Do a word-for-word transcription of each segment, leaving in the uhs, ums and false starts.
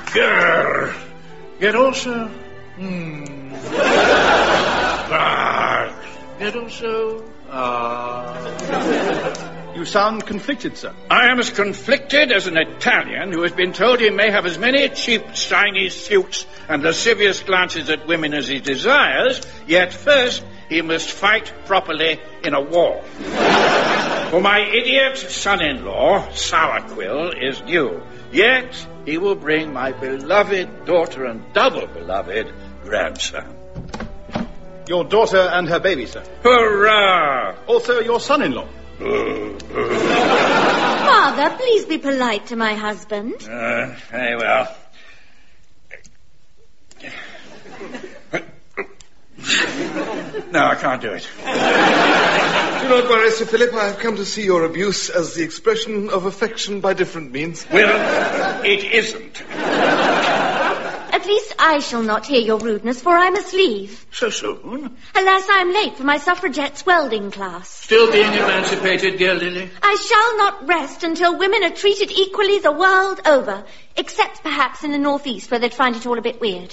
Grr. Yet also... Hmm. Ah. Yet also... Ah. You sound conflicted, sir. I am as conflicted as an Italian who has been told he may have as many cheap Chinese suits and lascivious glances at women as he desires, yet first he must fight properly in a war. For my idiot son-in-law, Sourquill, is due, yet he will bring my beloved daughter and double beloved grandson. Your daughter and her baby, sir. Hurrah! Also your son-in-law. Father, please be polite to my husband. Uh, very well. No, I can't do it. Do not worry, Sir Philip. I have come to see your abuse as the expression of affection by different means. Well, it isn't. At least I shall not hear your rudeness, for I must leave. So soon? Alas, I am late for my suffragettes welding class. Still being emancipated, dear Lily? I shall not rest until women are treated equally the world over, except perhaps in the northeast, where they'd find it all a bit weird.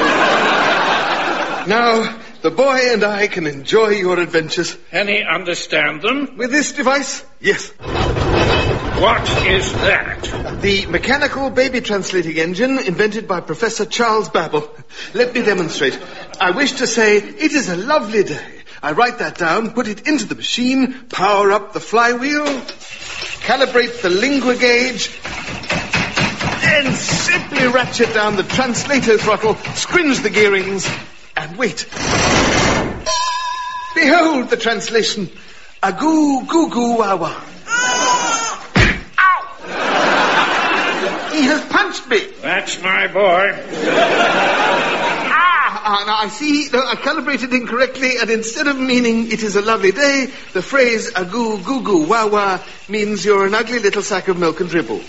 Now, the boy and I can enjoy your adventures. Can he understand them? With this device? Yes. What is that? The mechanical baby translating engine invented by Professor Charles Babbel. Let me demonstrate. I wish to say, it is a lovely day. I write that down, put it into the machine, power up the flywheel, calibrate the lingua gauge, then simply ratchet down the translator throttle, scringe the gearings, and wait. Behold the translation. Agoo goo goo wah wah. He has punched me. That's my boy. ah, ah, now I see. No, I calibrated incorrectly, and instead of meaning it is a lovely day, the phrase agoo goo goo wah wah means you're an ugly little sack of milk and dribble.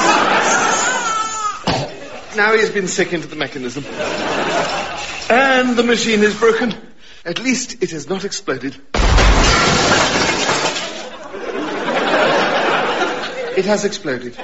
Now he's been sick into the mechanism. And the machine is broken. At least it has not exploded. It has exploded.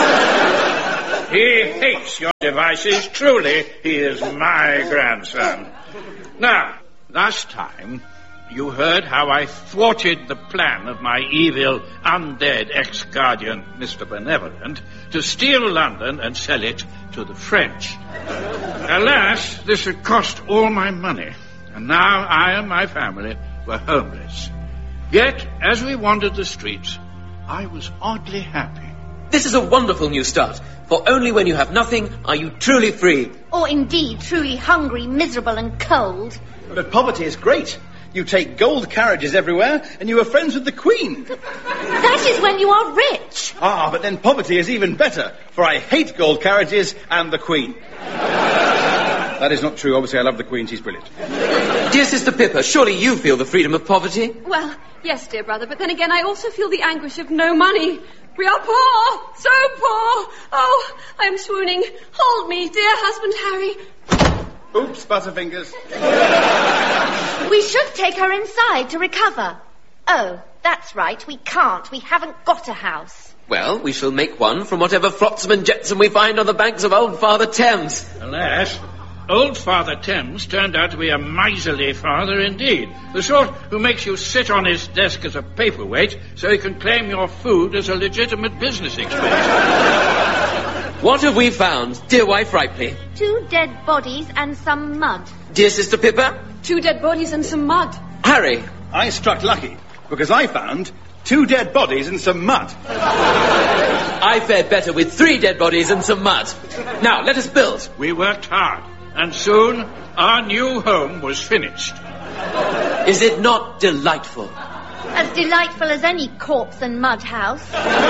He hates your devices. Truly, he is my grandson. Now, last time, you heard how I thwarted the plan of my evil, undead ex-guardian, Mister Benevolent, to steal London and sell it to the French. Alas, this had cost all my money, and now I and my family were homeless. Yet, as we wandered the streets, I was oddly happy. This is a wonderful new start, for only when you have nothing are you truly free. Or indeed truly hungry, miserable and cold. But poverty is great. You take gold carriages everywhere, and you are friends with the Queen. That is when you are rich. Ah, but then poverty is even better, for I hate gold carriages and the Queen. That is not true. Obviously, I love the Queen. She's brilliant. Dear Sister Pippa, surely you feel the freedom of poverty? Well, yes, dear brother, but then again, I also feel the anguish of no money. We are poor, so poor. Oh, I am swooning. Hold me, dear husband Harry. Oops, Butterfingers. We should take her inside to recover. Oh, that's right, we can't. We haven't got a house. Well, we shall make one from whatever flotsam and jetsam we find on the banks of Old Father Thames. Alas, Old Father Thames turned out to be a miserly father indeed. The sort who makes you sit on his desk as a paperweight so he can claim your food as a legitimate business expense. What have we found, dear wife Ripley? Two dead bodies and some mud. Dear Sister Pippa? Two dead bodies and some mud. Harry? I struck lucky, because I found two dead bodies and some mud. I fared better with three dead bodies and some mud. Now, let us build. We worked hard, and soon our new home was finished. Is it not delightful? As delightful as any corpse and mud house.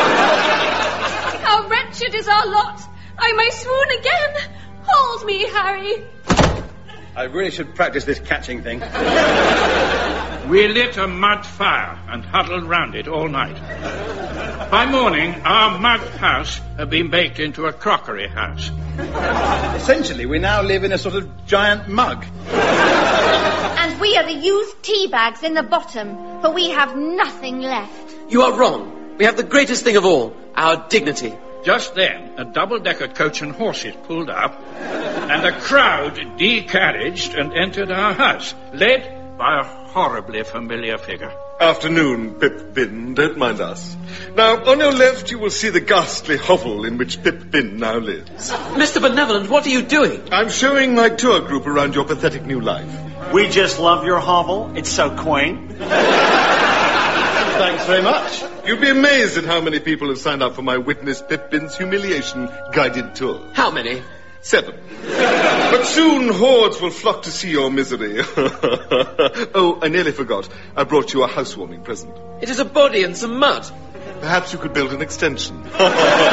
How wretched is our lot. I may swoon again. Hold me, Harry. I really should practice this catching thing. We lit a mud fire and huddled round it all night. By morning, our mud house had been baked into a crockery house. Essentially, we now live in a sort of giant mug. And we are the used tea bags in the bottom, for we have nothing left. You are wrong. We have the greatest thing of all, our dignity. Just then, a double-decker coach and horses pulled up, and a crowd decarriaged and entered our house, led by a horribly familiar figure. Afternoon, Pip-Bin. Don't mind us. Now, on your left, you will see the ghastly hovel in which Pip-Bin now lives. Mister Benevolent, what are you doing? I'm showing my tour group around your pathetic new life. We just love your hovel. It's so quaint. Thanks very much. You'll be amazed at how many people have signed up for my Witness Pip-Bin's Humiliation guided tour. How many? Seven. But soon hordes will flock to see your misery. Oh, I nearly forgot. I brought you a housewarming present. It is a body and some mud. Perhaps you could build an extension. He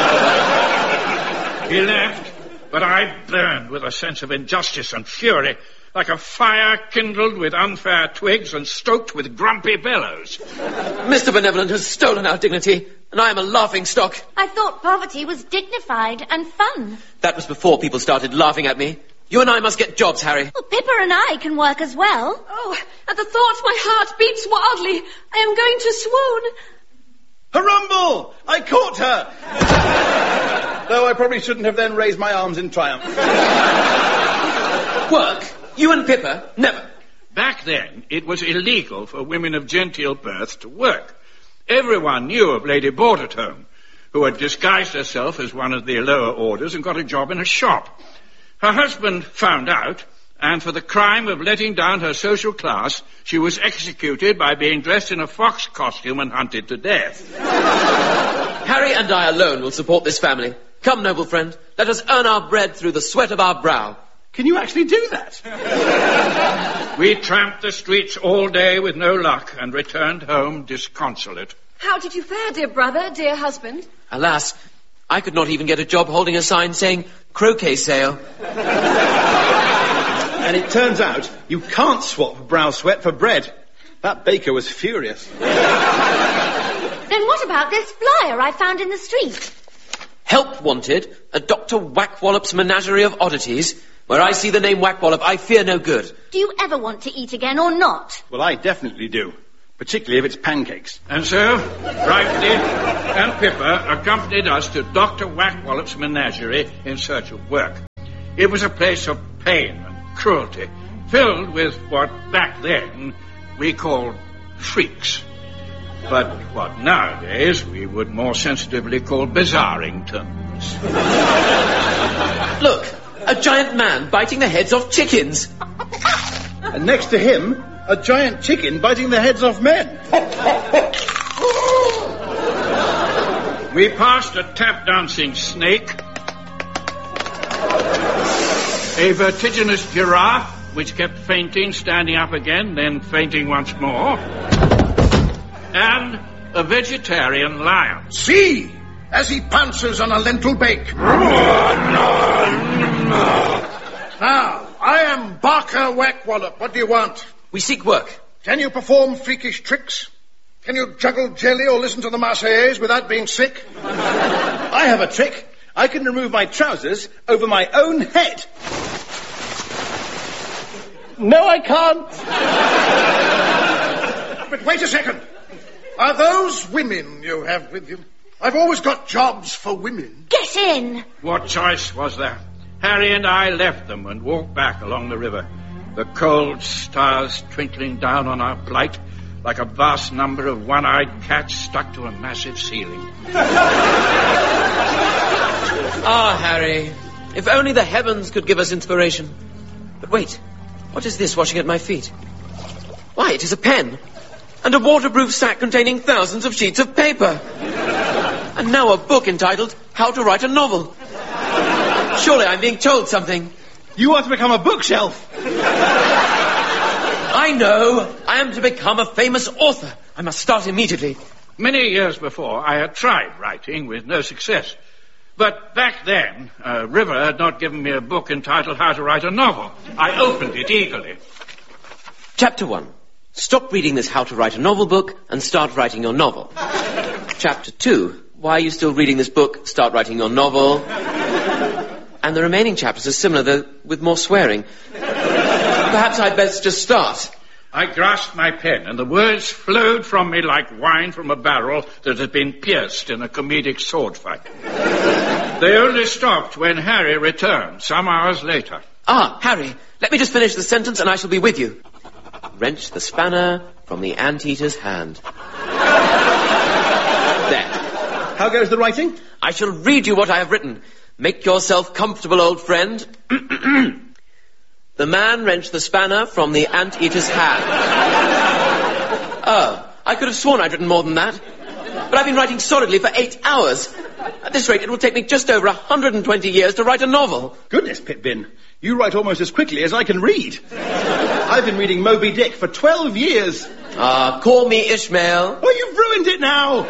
left, but I burned with a sense of injustice and fury, like a fire kindled with unfair twigs and stoked with grumpy bellows. Mister Benevolent has stolen our dignity, and I am a laughing stock. I thought poverty was dignified and fun. That was before people started laughing at me. You and I must get jobs, Harry. Well, Pippa and I can work as well. Oh, at the thought my heart beats wildly. I am going to swoon. Harumble! I caught her! Though I probably shouldn't have then raised my arms in triumph. Work? You and Pippa? Never. Back then, it was illegal for women of genteel birth to work. Everyone knew of Lady Bordertone, who had disguised herself as one of the lower orders and got a job in a shop. Her husband found out, and for the crime of letting down her social class, she was executed by being dressed in a fox costume and hunted to death. Harry and I alone will support this family. Come, noble friend, let us earn our bread through the sweat of our brow. Can you actually do that? We tramped the streets all day with no luck and returned home disconsolate. How did you fare, dear brother, dear husband? Alas, I could not even get a job holding a sign saying croquet sale. And it turns out you can't swap brow sweat for bread. That baker was furious. Then what about this flyer I found in the street? Help wanted at Doctor Whackwallop's Menagerie of Oddities. Where I see the name Whackwallop, I fear no good. Do you ever want to eat again or not? Well, I definitely do. Particularly if it's pancakes. And so, Brightly and Pippa accompanied us to Doctor Whackwallop's menagerie in search of work. It was a place of pain and cruelty, filled with what back then we called freaks. But what nowadays we would more sensitively call bizarringtons. Look, a giant man biting the heads off chickens. And next to him, a giant chicken biting the heads off men. We passed a tap-dancing snake, a vertiginous giraffe, which kept fainting, standing up again, then fainting once more, and a vegetarian lion. See, as he pounces on a lentil bake. Now, I am Barker Whackwallop. What do you want? We seek work. Can you perform freakish tricks? Can you juggle jelly or listen to the Marseillaise without being sick? I have a trick. I can remove my trousers over my own head. No, I can't. But wait a second. Are those women you have with you? I've always got jobs for women. Get in! What choice was there? Harry and I left them and walked back along the river, the cold stars twinkling down on our plight like a vast number of one-eyed cats stuck to a massive ceiling. Ah, Harry, if only the heavens could give us inspiration. But wait, what is this washing at my feet? Why, it is a pen, and a waterproof sack containing thousands of sheets of paper. And now a book entitled How to Write a Novel. Surely I'm being told something. You are to become a bookshelf. I know. I am to become a famous author. I must start immediately. Many years before, I had tried writing with no success. But back then, uh, River had not given me a book entitled How to Write a Novel. I opened it eagerly. Chapter one. Stop reading this How to Write a Novel book and start writing your novel. Chapter two. Why are you still reading this book? Start writing your novel. And the remaining chapters are similar, though with more swearing. Perhaps I'd best just start. I grasped my pen, and the words flowed from me like wine from a barrel that had been pierced in a comedic sword fight. They only stopped when Harry returned, some hours later. Ah, Harry, let me just finish the sentence and I shall be with you. Wrench the spanner from the anteater's hand. There. How goes the writing? I shall read you what I have written. Make yourself comfortable, old friend. The man wrenched the spanner from the anteater's hand. Oh, I could have sworn I'd written more than that. But I've been writing solidly for eight hours. At this rate, it will take me just over one hundred twenty years to write a novel. Goodness, Pip-Bin. You write almost as quickly as I can read. I've been reading Moby Dick for twelve years. Ah, call me Ishmael. Oh, you've ruined it now.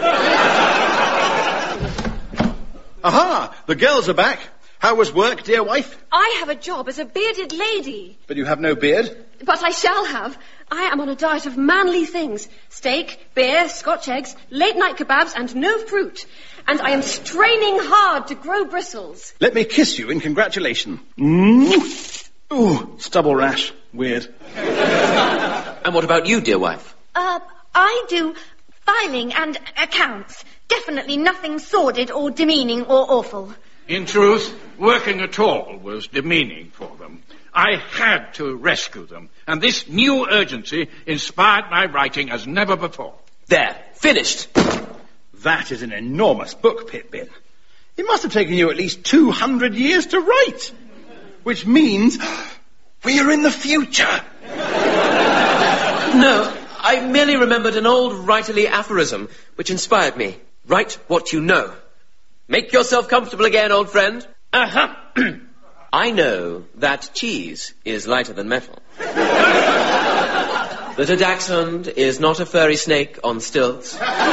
Aha, the girls are back. How was work, dear wife? I have a job as a bearded lady. But you have no beard? But I shall have. I am on a diet of manly things. Steak, beer, Scotch eggs, late-night kebabs, and no fruit. And I am straining hard to grow bristles. Let me kiss you in congratulation. Mm. Ooh, stubble rash. Weird. And what about you, dear wife? Uh, I do filing and accounts. Definitely nothing sordid or demeaning or awful. In truth, working at all was demeaning for them. I had to rescue them, and this new urgency inspired my writing as never before. There, finished. That is an enormous book, Pip-Bin. It must have taken you at least two hundred years to write. Which means we are in the future. No, I merely remembered an old writerly aphorism which inspired me. Write what you know. Make yourself comfortable again, old friend. Uh-huh. I know that cheese is lighter than metal. That a dachshund is not a furry snake on stilts.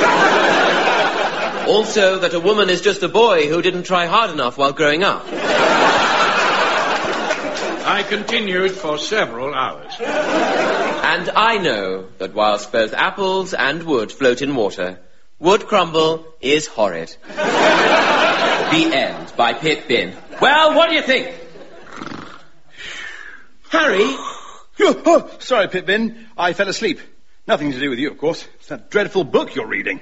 Also, that a woman is just a boy who didn't try hard enough while growing up. I continued for several hours. And I know that whilst both apples and wood float in water, wood crumble is horrid. The End by Pip-Bin. Well, what do you think? Harry? Oh, oh, sorry, Pip-Bin. I fell asleep. Nothing to do with you, of course. It's that dreadful book you're reading.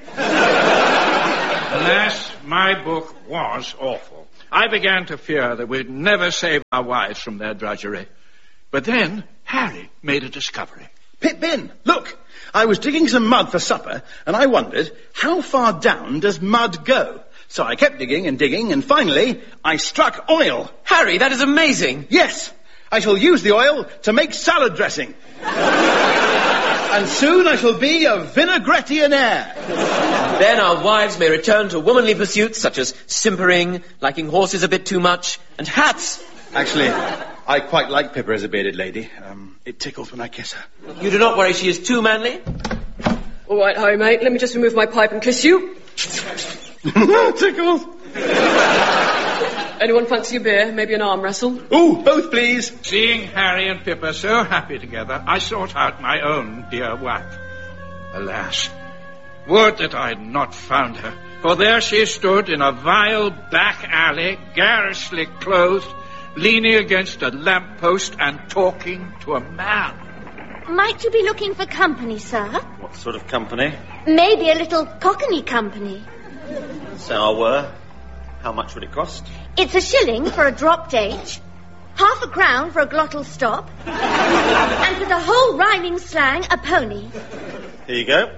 Alas, my book was awful. I began to fear that we'd never save our wives from their drudgery. But then Harry made a discovery. Pip-Bin, look! I was digging some mud for supper, and I wondered, how far down does mud go? So I kept digging and digging, and finally, I struck oil. Harry, that is amazing. Yes, I shall use the oil to make salad dressing. And soon I shall be a vinaigrettianaire. Then our wives may return to womanly pursuits such as simpering, liking horses a bit too much, and hats. Actually, I quite like Pippa as a bearded lady. Um, it tickles when I kiss her. You do not worry she is too manly? All right, Harry, mate, let me just remove my pipe and kiss you. Tickles. Anyone fancy a beer? Maybe an arm wrestle? Ooh, both please. Seeing Harry and Pippa so happy together, I sought out my own dear wife. Alas, would that I had not found her, for there she stood in a vile back alley, garishly clothed, leaning against a lamppost and talking to a man. Might you be looking for company, sir? What sort of company? Maybe a little cockney company. So I were. How much would it cost? It's a shilling for a dropped H, half a crown for a glottal stop, and for the whole rhyming slang, a pony. Here you go.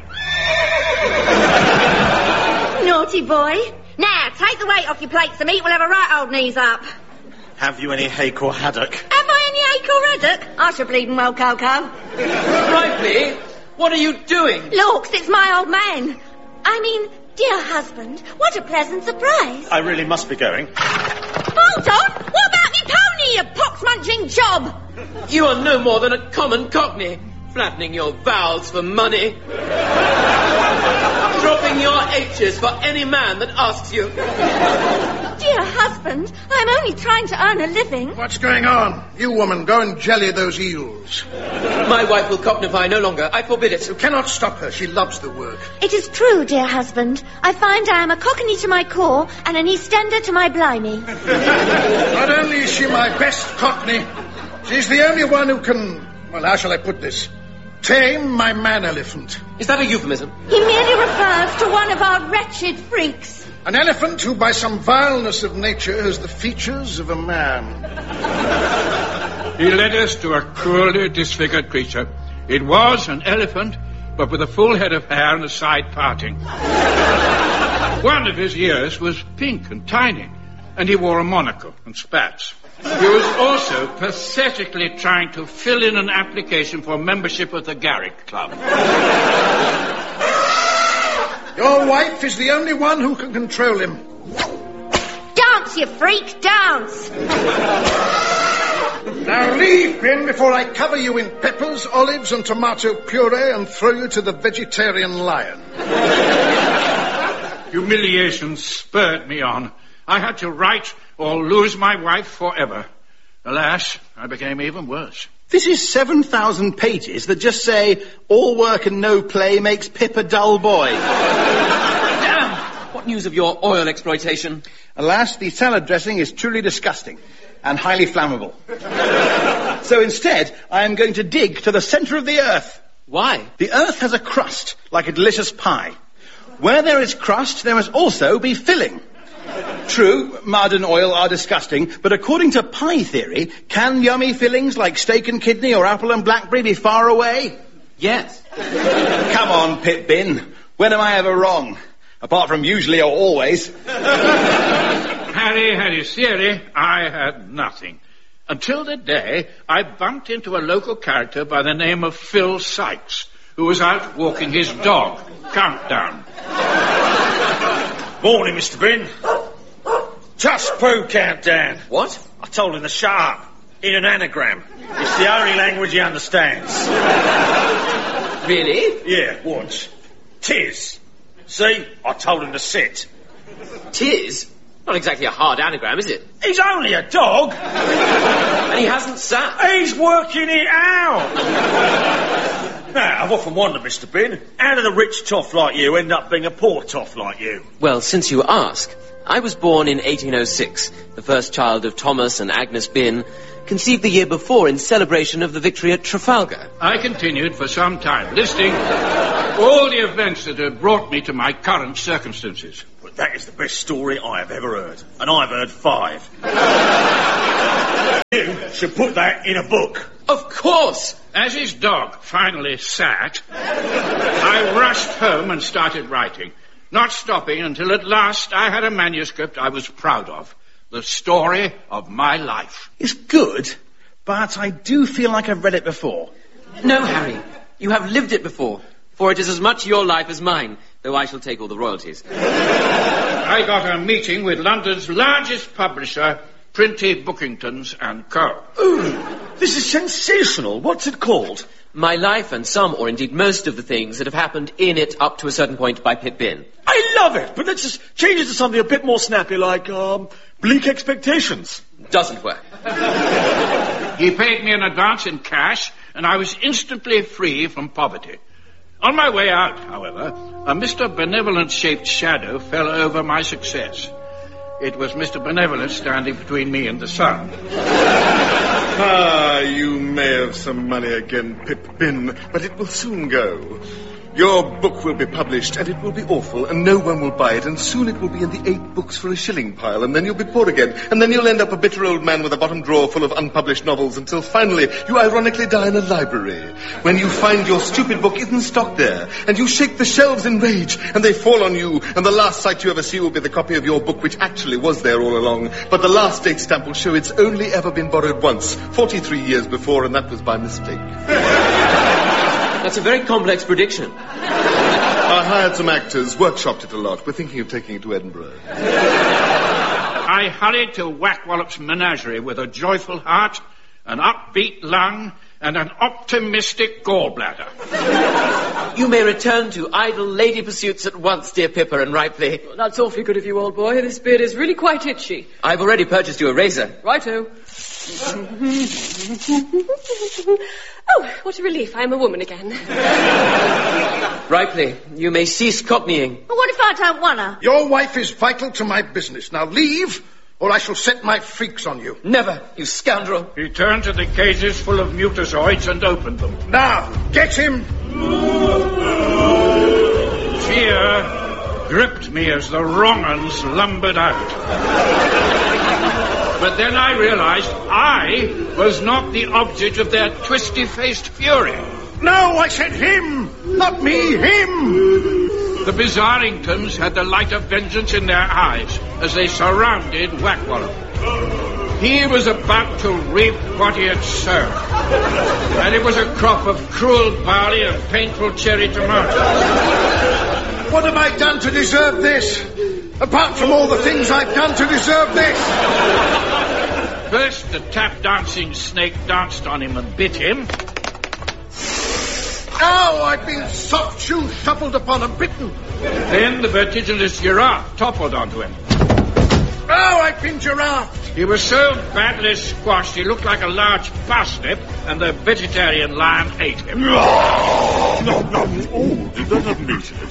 Naughty boy. Now, take the weight off your plate. The meat will have a right old knees up. Have you any hake or haddock? Have I any ache or haddock? I shall bleedin' well, Coco. Rightly, what are you doing? Looks, it's my old man. I mean, dear husband, what a pleasant surprise. I really must be going. Hold on! What about me pony, you pox-munching job? You are no more than a common cockney, flattening your vowels for money. Dropping your H's for any man that asks you. Dear husband, I'm only trying to earn a living. What's going on? You woman, go and jelly those eels. My wife will cocknify no longer. I forbid it. You cannot stop her. She loves the work. It is true, dear husband. I find I am a cockney to my core and an EastEnder to my blimey. Not only is she my best cockney, she's the only one who can, well, how shall I put this? tame my man-elephant. Is that a euphemism? He merely refers to one of our wretched freaks. An elephant who, by some vileness of nature, has the features of a man. He led us to a cruelly disfigured creature. It was an elephant, but with a full head of hair and a side parting. One of his ears was pink and tiny, and he wore a monocle and spats. He was also pathetically trying to fill in an application for membership of the Garrick Club. Your wife is the only one who can control him. Dance, you freak, dance! Now leave, Bin, before I cover you in peppers, olives and tomato puree and throw you to the vegetarian lion. Humiliation spurred me on. I had to write or lose my wife forever. Alas, I became even worse. This is seven thousand pages that just say, all work and no play makes Pip a dull boy. Damn! What news of your oil exploitation? Alas, the salad dressing is truly disgusting and highly flammable. So instead, I am going to dig to the centre of the earth. Why? The earth has a crust, like a delicious pie. Where there is crust, there must also be filling. True, mud and oil are disgusting, but according to pie theory, can yummy fillings like steak and kidney or apple and blackberry be far away? Yes. Come on, Pip Bin. When am I ever wrong? Apart from usually or always. Harry had his theory, I had nothing. Until the day I bumped into a local character by the name of Phil Sykes, who was out walking his dog. Countdown. Morning, Mister Bin. Just poo countdown. What? I told him to shut up. In an anagram. It's the only language he understands. Really? Yeah, watch. Tis. See? I told him to sit. Tis? Not exactly a hard anagram, is it? He's only a dog. And he hasn't sat. He's working it out. Now, I've often wondered, Mister Bin, how did a rich toff like you end up being a poor toff like you? Well, since you ask, I was born in eighteen oh six, the first child of Thomas and Agnes Bin, conceived the year before in celebration of the victory at Trafalgar. I continued for some time, listing all the events that had brought me to my current circumstances. But that is the best story I have ever heard. And I've heard five. You should put that in a book. Of course! As his dog finally sat, I rushed home and started writing, not stopping until at last I had a manuscript I was proud of. The story of my life. It's good, but I do feel like I've read it before. No, Harry. You have lived it before, for it is as much your life as mine, though I shall take all the royalties. I got a meeting with London's largest publisher, Printy Bookingtons and Co. Ooh, this is sensational. What's it called? My life and some, or indeed most of the things that have happened in it up to a certain point by Pip Bin. I love it, but let's just change it to something a bit more snappy, like, um, Bleak Expectations. Doesn't work. He paid me in advance in cash, and I was instantly free from poverty. On my way out, however, a Mister Benevolent-shaped shadow fell over my success. It was Mister Benevolent standing between me and the sun. Ah, you may have some money again, Pip Bin, but it will soon go. Your book will be published, and it will be awful, and no one will buy it, and soon it will be in the eight books for a shilling pile, and then you'll be poor again, and then you'll end up a bitter old man with a bottom drawer full of unpublished novels, until finally you ironically die in a library, when you find your stupid book isn't stocked there, and you shake the shelves in rage, and they fall on you, and the last sight you ever see will be the copy of your book, which actually was there all along, but the last date stamp will show it's only ever been borrowed once, forty-three years before, and that was by mistake. That's a very complex prediction. I hired some actors, workshopped it a lot. We're thinking of taking it to Edinburgh. I hurried to Whack-Wallop's menagerie with a joyful heart, an upbeat lung, and an optimistic gallbladder. You may return to idle lady pursuits at once, dear Pippa and Ripley. Well, that's awfully good of you, old boy. This beard is really quite itchy. I've already purchased you a razor. Righto. Oh, what a relief. I am a woman again. Ripley, you may cease cockneying. But what if I don't want her? Your wife is vital to my business. Now leave or I shall set my freaks on you. Never, you scoundrel. He turned to the cages full of mutazoids and opened them. Now, get him! Fear gripped me as the wrong uns lumbered out. But then I realized I was not the object of their twisty-faced fury. No, I said him! Not me, him! The Bizarringtons had the light of vengeance in their eyes as they surrounded Whack-Wallop. He was about to reap what he had sown. And it was a crop of cruel barley and painful cherry tomatoes. What have I done to deserve this? Apart from all the things I've done to deserve this. First, the tap-dancing snake danced on him and bit him. Oh, I've been soft-shoe shuffled upon and bitten. Then the vertiginous giraffe toppled onto him. Oh, I've been giraffe. He was so badly squashed he looked like a large parsnip, and the vegetarian lion ate him. No, no, oh, did that have meat in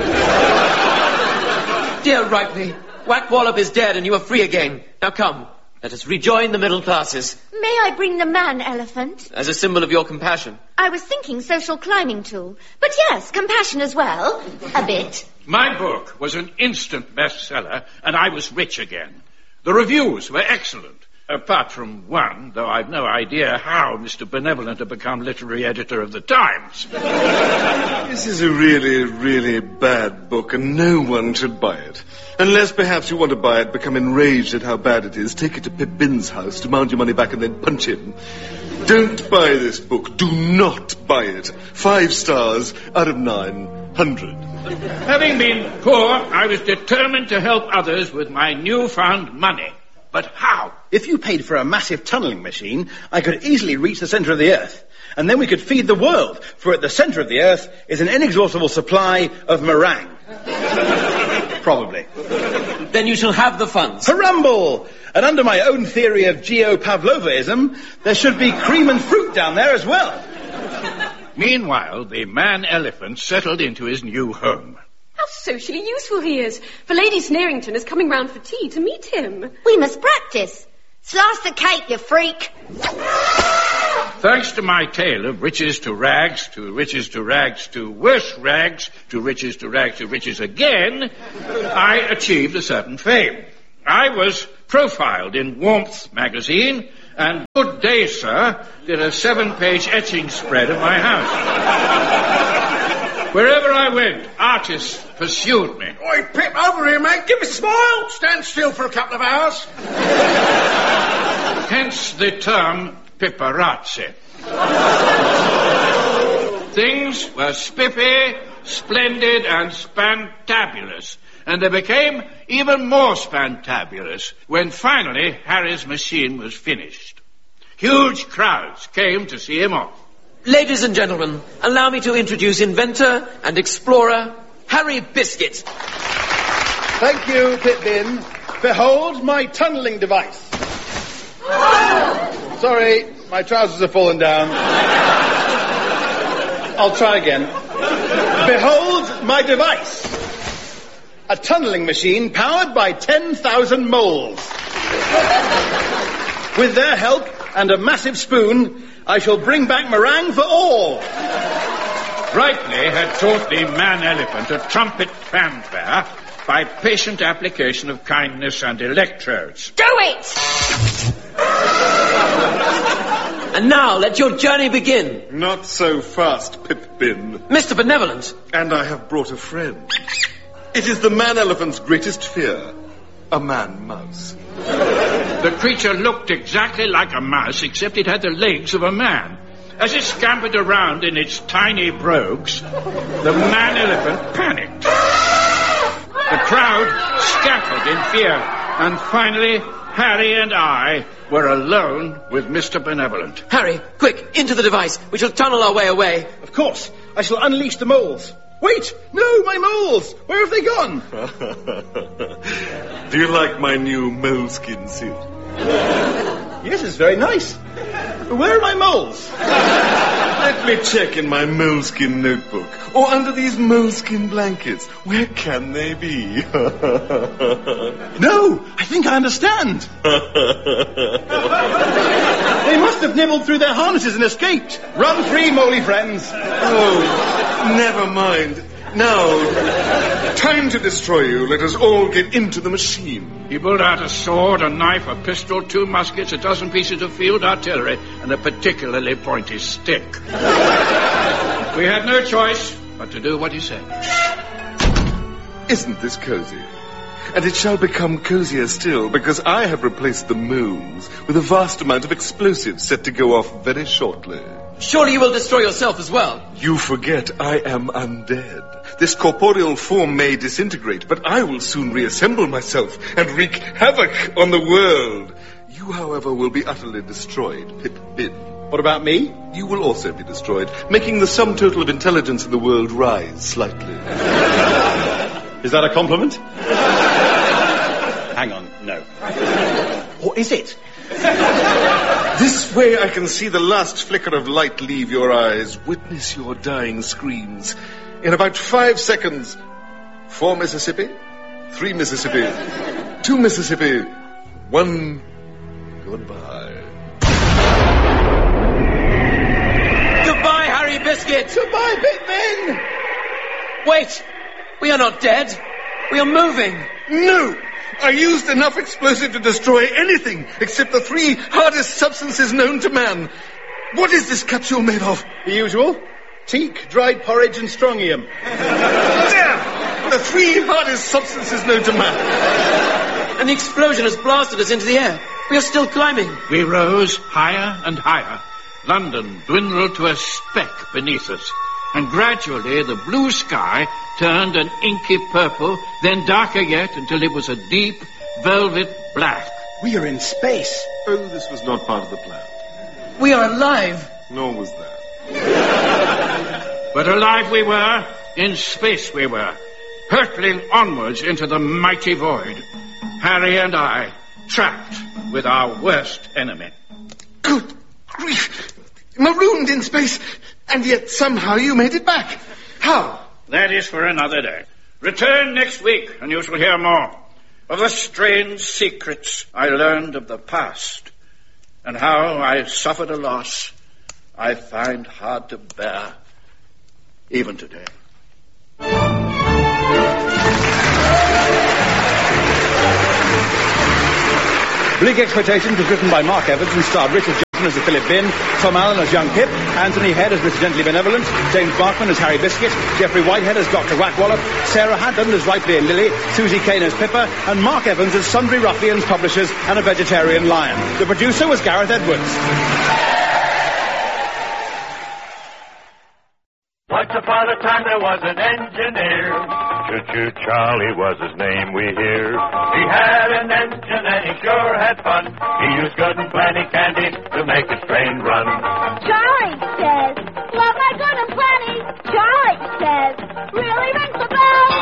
it? Dear Ripley, Whack-Wallop is dead and you are free again. Now come, let us rejoin the middle classes. May I bring the man-elephant? As a symbol of your compassion. I was thinking social climbing tool. But yes, compassion as well. A bit. My book was an instant bestseller, and I was rich again. The reviews were excellent. Apart from one, though I've no idea how Mister Benevolent had become literary editor of the Times. This is a really, really bad book, and no one should buy it. Unless perhaps you want to buy it, become enraged at how bad it is, take it to Pip Bin's house, demand your money back, and then punch him. Don't buy this book. Do not buy it. Five stars out of nine hundred. Having been poor, I was determined to help others with my newfound money. But how? If you paid for a massive tunnelling machine, I could easily reach the centre of the Earth. And then we could feed the world, for at the centre of the Earth is an inexhaustible supply of meringue. Probably. Then you shall have the funds. Harumble! And under my own theory of Geo-Pavlovaism, there should be cream and fruit down there as well. Meanwhile, the man-elephant settled into his new home. How socially useful he is. For Lady Sneerington is coming round for tea to meet him. We must practice. Slice the cake, you freak. Thanks to my tale of riches to rags, to riches to rags, to worse rags, to riches to rags, to riches again, I achieved a certain fame. I was profiled in Warmth magazine, and Good Day, Sir did a seven-page etching spread of my house. Wherever I went, artists pursued me. Oi, Pip, over here, mate. Give me a smile. Stand still for a couple of hours. Hence the term paparazzi. Things were spiffy, splendid, and spantabulous. And they became even more spantabulous when finally Harry's machine was finished. Huge crowds came to see him off. Ladies and gentlemen, allow me to introduce inventor and explorer, Harry Biscuit. Thank you, Pip-Bin. Behold my tunnelling device. Sorry, my trousers have fallen down. I'll try again. Behold my device. A tunnelling machine powered by ten thousand moles. With their help and a massive spoon, I shall bring back meringue for all. Ripley had taught the man-elephant a trumpet fanfare by patient application of kindness and electrodes. Do it! And now let your journey begin. Not so fast, Pip-Bin. Mister Benevolent. And I have brought a friend. It is the man-elephant's greatest fear, a man-mouse. The creature looked exactly like a mouse, except it had the legs of a man. As it scampered around in its tiny brogues, the man-elephant panicked. The crowd scattered in fear, and finally, Harry and I were alone with Mister Benevolent. Harry, quick, into the device. We shall tunnel our way away. Of course. I shall unleash the moles. Wait! No, my moles! Where have they gone? Do you like my new moleskin suit? Yes, it's very nice. Where are my moles? Let me check in my moleskin notebook, or under these moleskin blankets. Where can they be? No, I think I understand. They must have nibbled through their harnesses and escaped. Run free, moly friends. Oh, never mind. Now, time to destroy you. Let us all get into the machine. He pulled out a sword, a knife, a pistol, two muskets, a dozen pieces of field artillery, and a particularly pointy stick. We had no choice but to do what he said. Isn't this cozy? And it shall become cozier still, because I have replaced the moons with a vast amount of explosives set to go off very shortly. Surely you will destroy yourself as well. You forget I am undead. This corporeal form may disintegrate, but I will soon reassemble myself and wreak havoc on the world. You, however, will be utterly destroyed, Pip Bin. What about me? You will also be destroyed, making the sum total of intelligence in the world rise slightly. Is that a compliment? Hang on, no. Or is it? This way I can see the last flicker of light leave your eyes. Witness your dying screams. In about five seconds, four Mississippi, three Mississippi, two Mississippi, one goodbye. Goodbye, Harry Biscuit. Goodbye, Big Ben. Wait, we are not dead. We are moving. No! I used enough explosive to destroy anything except the three hardest substances known to man. What is this capsule made of? The usual. Teak, dried porridge, and strongium. There! The three hardest substances known to man. And the explosion has blasted us into the air. We are still climbing. We rose higher and higher. London dwindled to a speck beneath us. And gradually the blue sky turned an inky purple, then darker yet until it was a deep velvet black. We are in space. Oh, this was not part of the plan. We are alive. Nor was that. But alive we were, in space we were, hurtling onwards into the mighty void. Harry and I, trapped with our worst enemy. Good grief! Marooned in space, and yet somehow you made it back. How? That is for another day. Return next week, and you shall hear more of the strange secrets I learned of the past, and how I suffered a loss I find hard to bear even today. Bleak Expectations was written by Mark Evans and starred Richard Johnson as Philip Bin, Tom Allen as young Pip, Anthony Head as Mister Gently Benevolent, James Barkman as Harry Biscuit, Geoffrey Whitehead as Doctor Whackwallop, Sarah Haddon as Ripley and Lily, Susie Kane as Pippa, and Mark Evans as Sundry Ruffians, Publishers, and a Vegetarian Lion. The producer was Gareth Edwards. Once upon a time there was an engineer. Choo-choo Charlie was his name, we hear. He had an engine and he sure had fun. He used good and plenty candy to make his train run. Charlie says, love